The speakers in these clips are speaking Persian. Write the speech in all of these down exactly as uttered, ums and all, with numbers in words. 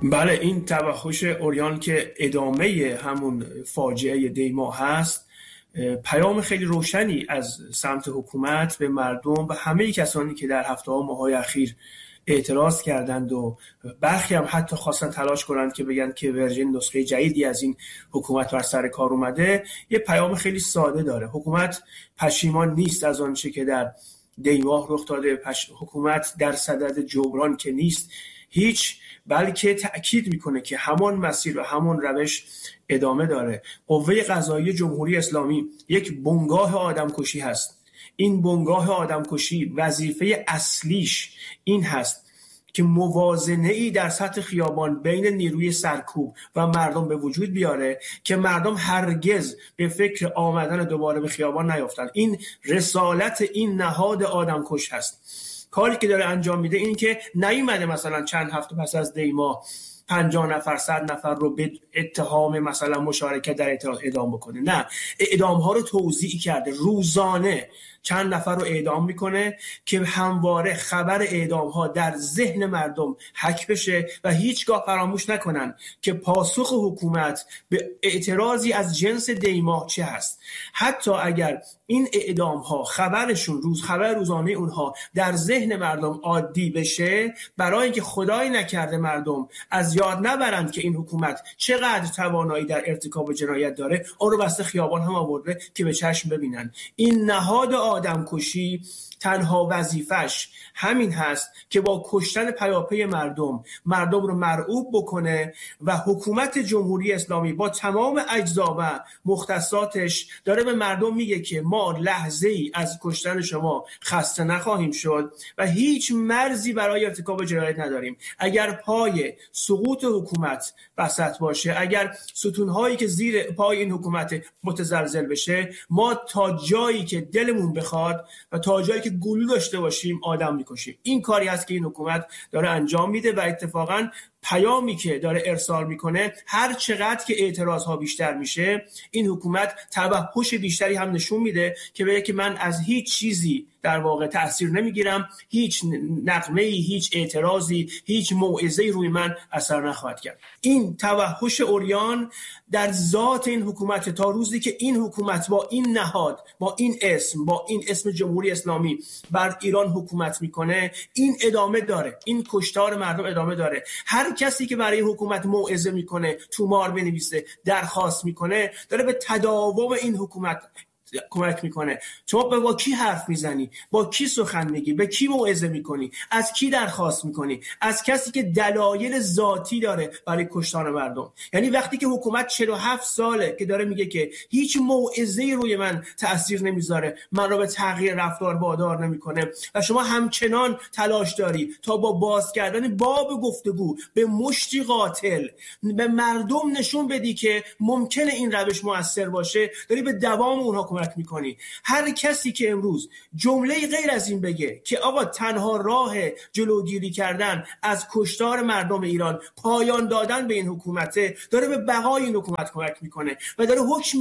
بله، این توحش عریان که ادامه همون فاجعه دیما هست، پیام خیلی روشنی از سمت حکومت به مردم و همه کسانی که در هفته ها ماهای اخیر اعتراض کردند و برخی هم حتی خواستن تلاش کنند که بگن که ورژن نسخه جدیدی از این حکومت بر سر کار اومده، یه پیام خیلی ساده داره. حکومت پشیمان نیست از آنچه که در دیما رخ داده، پش... حکومت در صدد جبران که نیست هیچ، بلکه تأکید میکنه که همان مسیر و همان روش ادامه داره. قوه قضاییه جمهوری اسلامی یک بنگاه آدمکشی هست. این بنگاه آدمکشی وظیفه اصلیش این هست که موازنه ای در سطح خیابان بین نیروی سرکوب و مردم به وجود بیاره که مردم هرگز به فکر آمدن دوباره به خیابان نیفتن. این رسالت این نهاد آدمکش هست. کاری که داره انجام میده این که نیومده مثلا چند هفته پس از دیما پنجاه نفر صد نفر رو به اتهام مثلا مشارکت در اعتراض اعدام بکنه. نه، اعدام ها رو توزیع کرده، روزانه چند نفر رو اعدام میکنه که همواره خبر اعدام ها در ذهن مردم حک بشه و هیچگاه فراموش نکنن که پاسخ حکومت به اعتراضی از جنس دیما چه هست. حتی اگر این اعدام ها خبرشون روز خبر روزانه اونها در ذهن مردم عادی بشه، برای اینکه خدای نکرده مردم از یاد نبرند که این حکومت چقدر توانایی در ارتکاب جنایت داره، اون رو بسته خیابان هم آورده که به چشم ببینن. این نهاد آدمکشی تنها وظیفش همین هست که با کشتن پیاپی مردم مردم رو مرعوب بکنه و حکومت جمهوری اسلامی با تمام اجزا و مختصاتش داره به مردم میگه که ما لحظه ای از کشتن شما خسته نخواهیم شد و هیچ مرزی برای ارتکاب جنایت نداریم. اگر پای سقوط حکومت وسط باشه، اگر ستونهایی که زیر پای این حکومت متزلزل بشه، ما تا جایی که دلمون بخواد و تا جایی که گلو داشته باشیم آدم میکشیم. این کاری هست که این حکومت داره انجام میده و اتفاقاً پیامی که داره ارسال میکنه، هر چقدر که اعتراض ها بیشتر میشه، این حکومت توحش بیشتری هم نشون میده که بگه که من از هیچ چیزی در واقع تأثیر نمیگیرم، هیچ نقمه‌ای، هیچ اعتراضی، هیچ موعظه‌ای روی من اثر نخواهد کرد. این توحش عریان در ذات این حکومت، تا روزی که این حکومت با این نهاد، با این اسم، با این اسم جمهوری اسلامی بر ایران حکومت میکنه، این ادامه داره. این کشتار مردم ادامه داره. هر کسی که برای حکومت موعظه میکنه، تومار بنویسه، درخواست میکنه، داره به تداوم این حکومت کمک میکنه. شما با کی حرف میزنی؟ با کی سخن میگی؟ به کی موعظه میکنی؟ از کی درخواست میکنی؟ از کسی که دلایل ذاتی داره برای کشتن مردم. یعنی وقتی که حکومت چهل و هفت ساله که داره میگه که هیچ موعظه‌ای روی من تأثیر نمیذاره، من رو به تغییر رفتار وادار نمیکنه و شما همچنان تلاش داری تا با باز کردن باب گفتگو به مشتی قاتل به مردم نشون بدی که ممکنه این روش مؤثر باشه، داری به دوام اونها کمک میکنی. هر کسی که امروز جمله غیر از این بگه که آقا تنها راه جلوگیری کردن از کشتار مردم ایران پایان دادن به این حکومته، داره به بقای این حکومت کمک میکنه و داره حکم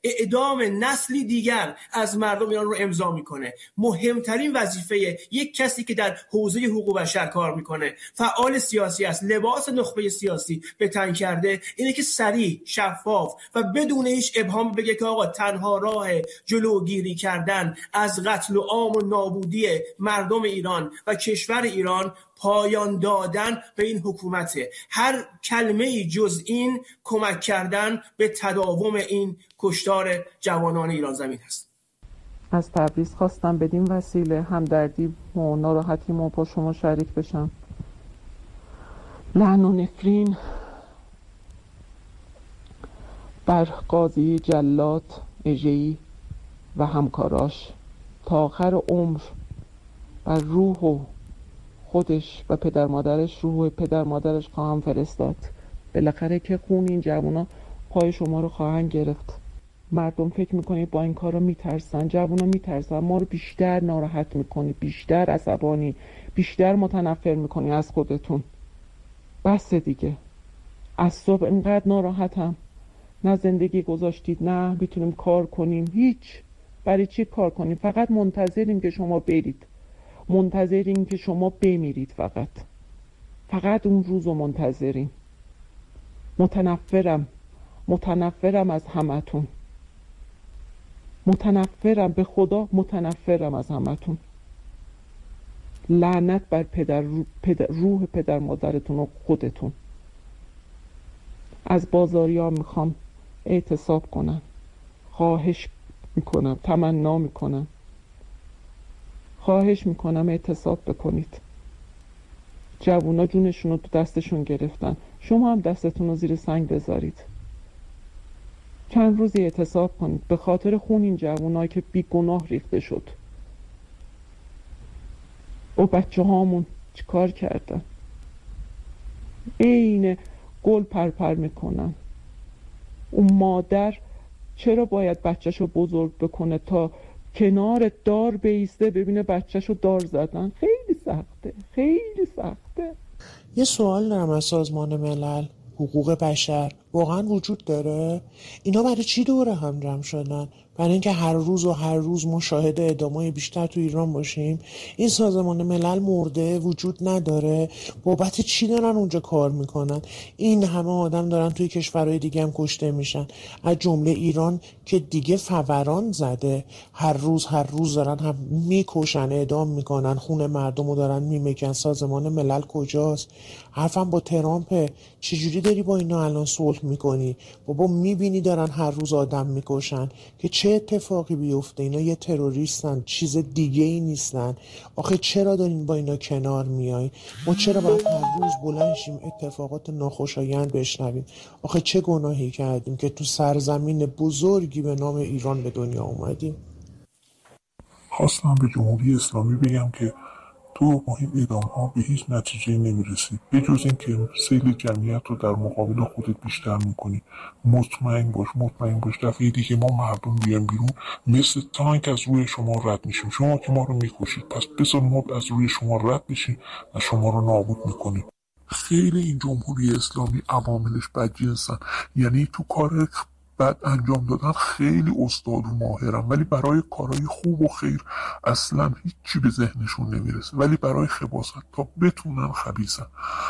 اعدام نسلی دیگر از مردم ایران رو امضا میکنه. مهمترین وظیفه یک کسی که در حوزه حقوق بشر کار میکنه، فعال سیاسی است، لباس نخبه سیاسی به تن کرده، اینه که صریح، شفاف و بدون هیچ ابهام بگه که آقا تنها راه جلوگیری کردن از قتل و عام و نابودی مردم ایران و کشور ایران پایان دادن به این حکومته. هر کلمه‌ای جز این کمک کردن به تداوم این کشتار جوانان ایران زمین است. از تبریز خواستم بدین وسیله همدردی و ناراحتی ما با شما شریک بشم. لعن و نفرین بر قاضی جلاد اژه‌ای و همکاراش تا آخر عمر بر روح و خودش و پدر مادرش، روح پدر مادرش خواهم فرستاد. بالاخره که خون این جوونا پای شما رو خواهند گرفت. مردم فکر میکنید با این کارا میترسن، جوونا میترسن، ما رو بیشتر ناراحت میکنی، بیشتر عصبانی، بیشتر متنفر میکنی از خودتون. بس دیگه. از صبح اینقدر ناراحتم، نه زندگی گذاشتید، نه میتونیم کار کنیم، هیچ. برای چی کار کنیم؟ فقط منتظریم که شما برید، منتظریم که شما بمیرید، فقط فقط اون روز رو منتظریم. متنفرم متنفرم از همتون، متنفرم به خدا، متنفرم از همتون. لعنت بر پدر، پدر روح پدر مادرتون و خودتون. از بازاریا میخوام اعتصاب کنن، خواهش میکنم، تمنا میکنم، خواهش میکنم اعتصاب بکنید. جوونا جونشون رو تو دستشون گرفتن، شما هم دستتون رو زیر سنگ بذارید. چند روزی اعتصاب کنید به خاطر خون این جوونایی که بی گناه ریخته شد. و بچه هامون چی کار کردن؟ عین گل پرپر میکنن. اون مادر چرا باید بچهشو بزرگ بکنه تا کنار دار بیسته ببینه بچهشو دار زدن؟ خیلی سخته، خیلی سخته. یه سوال دارم از سازمان ملل حقوق بشر، واقعا وجود داره؟ اینا برای چی دوره هم جمع شدن؟ برای اینکه هر روز و هر روز ما شاهد اعدامای بیشتر تو ایران باشیم؟ این سازمان ملل مرده، وجود نداره؟ بابت چی دارن اونجا کار میکنن؟ این همه آدم دارن توی کشورهای دیگه هم کشته میشن، از جمله ایران که دیگه فوران زده. هر روز هر روز دارن هم میکشن، اعدام میکنن، خون مردم رو دارن میمکن. سازمان ملل کجاست؟ حرفم با ترامپه. چجوری داری با اینا الان صلح میکنی؟ بابا میبینی دارن هر روز آدم میکشن که چه اتفاقی بیفته؟ اینا یه تروریستن، چیز دیگه ای نیستن. آخه چرا دارین با اینا کنار میای؟ ما چرا باید هر روز بلند شیم اتفاقات ناخوشایند بشنویم؟ آخه چه گناهی کردیم که تو سرزمین بزرگی به نام ایران به دنیا اومدیم؟ خواستم به جمهوری اسلامی بگم که تو با این اعدام ها به هیچ نتیجه نمیرسی، به جز این که سیل جمعیت رو در مقابل خودت بیشتر میکنی. مطمئن باش مطمئن باش دفعه دیگه ما مردم بیان بیرون مثل تانک از روی شما رد میشیم. شما که ما رو میکشید، پس بذار ما از روی شما رد بشیم و شما رو نابود میکنیم. خیلی این جمهوری اسلامی عواملش بدجنسن، یعنی تو کار بعد انجام دادن خیلی استاد و ماهرن، ولی برای کارهای خوب و خیر اصلا هیچی به ذهنشون نمیرسه. ولی برای خباثت تا بتونن خبیثن.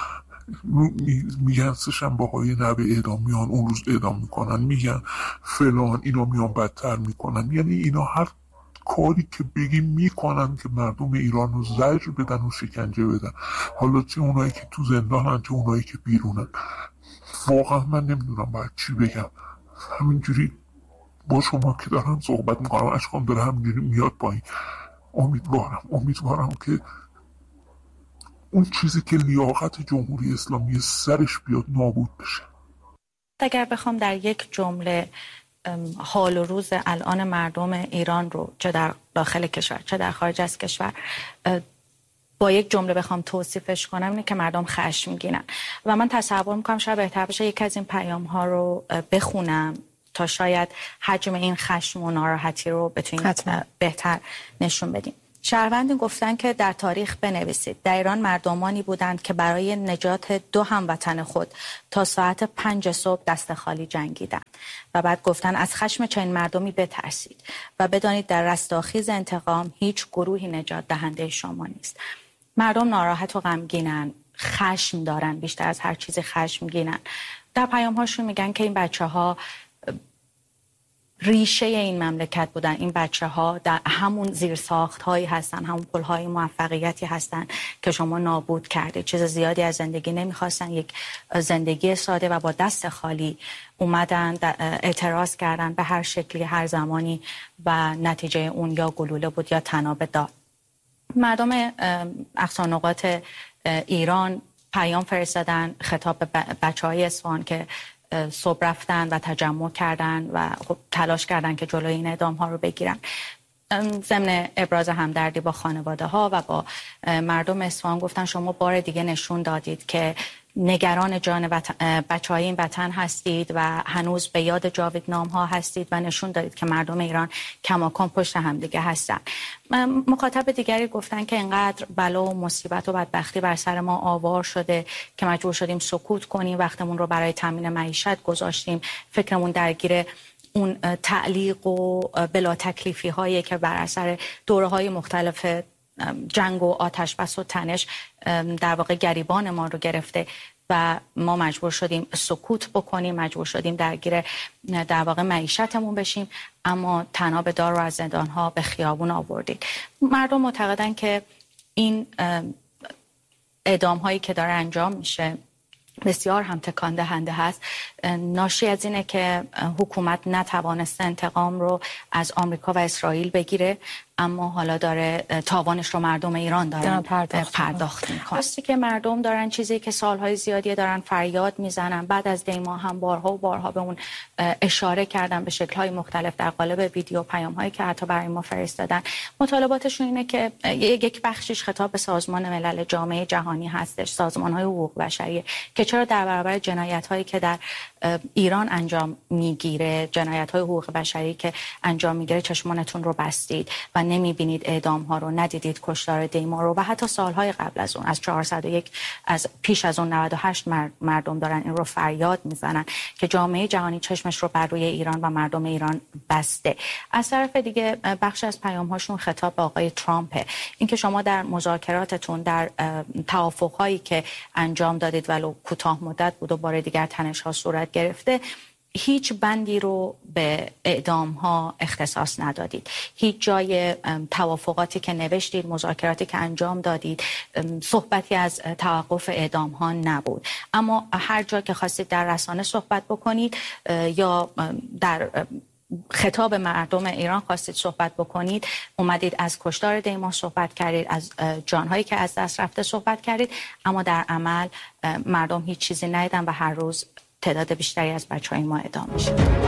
میگن سه شنبه های نوه اعدام میان اون روز اعدام میکنن، میگن فلان اینا میان بدتر میکنن. یعنی اینا هر کاری که بگیم میکنن که مردم ایران رو زجر بدن و شکنجه بدن، حالا چه اونایی که تو زندانن چه اونایی که بیرونن. واقعا من نمیدونم باید چی بگم. همینجوری با شما که دارم صحبت میکنم اشکام داره همینجوری میاد پایین. امیدوارم امیدوارم که اون چیزی که لیاقت جمهوری اسلامی سرش بیاد نابود بشه. اگر بخوام در یک جمله حال و روز الان مردم ایران رو چه در داخل کشور چه در خارج از کشور با یک جمله بخوام توصیفش کنم اینه که مردم خشمگینن. و من تصور میکنم شاید بهتر بشه یک از این پیام ها رو بخونم تا شاید حجم این خشم و ناراحتی رو بتونیم بهتر نشون بدیم. شهروندی گفتن که در تاریخ بنویسید در ایران مردمانی بودند که برای نجات دو هموطن خود تا ساعت پنج صبح دست خالی جنگیدند. و بعد گفتن از خشم چنین مردمی بترسید و بدانید در رستاخیز انتقام هیچ گروهی نجات دهنده شما نیست. مردم ناراحت و غمگینن، خشم دارن، بیشتر از هر چیزی خشمگینن. در پیام هاشون میگن که این بچه ها ریشه این مملکت بودن، این بچه ها در همون زیرساخت هایی هستن، همون پل های موفقیتی هستن که شما نابود کرده. چیز زیادی از زندگی نمیخواستن، یک زندگی ساده و با دست خالی اومدن اعتراض کردن به هر شکلی هر زمانی و نتیجه اون یا گلوله بود یا طناب داد. مردم اقصا نقاط ایران پیام فرستادن خطاب به بچه های اصفهان که صبح رفتن و تجمع کردن و خب تلاش کردن که جلوی این اعدام ها رو بگیرن. ضمن ابراز همدردی با خانواده ها و با مردم اصفهان گفتن شما بار دیگه نشون دادید که نگران جان بچه های این وطن هستید و هنوز به یاد جاودانه ها هستید و نشون دادید که مردم ایران کماکان پشت هم دیگه هستن. مخاطب دیگری گفتن که اینقدر بلا و مصیبت و بدبختی بر سر ما آوار شده که مجبور شدیم سکوت کنیم، وقتمون رو برای تامین معیشت گذاشتیم، فکرمون درگیر اون تعلیق و بلا تکلیفی هایی که بر اثر دوره های مختلف جنگ و آتش بس و تنش در واقع گریبان ما رو گرفته. و ما مجبور شدیم سکوت بکنیم، مجبور شدیم درگیر در واقع معیشتمون بشیم، اما طناب دار رو از زندان‌ها به خیابون آوردید. مردم معتقدن که این اعدام هایی که داره انجام میشه بسیار هم تکان دهنده هست. ناشی از اینه که حکومت نتوانسته انتقام رو از آمریکا و اسرائیل بگیره، اما حالا داره تاوانش رو مردم ایران دارن پرداخت, پرداخت میکنن. راستی که مردم دارن چیزی که سالهای زیادی دارن فریاد میزنن، بعد از دیما هم بارها و بارها به اون اشاره کردن به شکل‌های مختلف در قالب ویدیو پیام‌هایی که حتی برای ما فرستادن. مطالباتشون اینه که یک بخشش خطاب به سازمان ملل، جامعه جهانی هستش، سازمان‌های حقوق بشری، که چرا در برابر جنایت‌هایی که در ایران انجام میگیره، جنایت‌های حقوق بشری که انجام میگیره، چشمانتون رو بستید و نمیبینید اعدام ها رو، ندیدید کشتار دیما رو. و حتی سالهای قبل از اون، از چهارصد و یک، از پیش از اون نود و هشت مردم دارن این رو فریاد میزنن که جامعه جهانی چشمش رو بر روی ایران و مردم ایران بسته. از طرف دیگه بخش از پیام هاشون خطاب به آقای ترامپه، اینکه شما در مذاکراتتون، در توافق هایی که انجام دادید ولو کوتاه مدت بود و بار دیگر تنش ها صورت گرفته، هیچ بندی رو به اعدام ها اختصاص ندادید. هیچ جای توافقاتی که نوشتید، مذاکراتی که انجام دادید، صحبتی از توقف اعدام ها نبود. اما هر جا که خواستید در رسانه صحبت بکنید یا در خطاب مردم ایران خواستید صحبت بکنید، اومدید از کشتار دیما صحبت کردید، از جانهایی که از دست رفته صحبت کردید، اما در عمل مردم هیچ چیزی ندیدن و هر روز تعداد بیشتری از بچه‌های ما اعدام میشه.